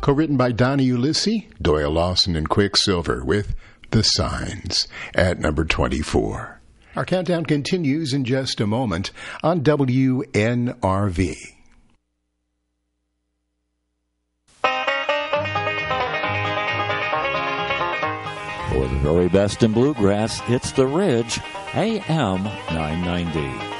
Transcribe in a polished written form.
co-written by Donnie Ulisse, Doyle Lawson, and Quicksilver with The Signs at number 24. Our countdown continues in just a moment on WNRV. For the very best in bluegrass, it's The Ridge, AM 990.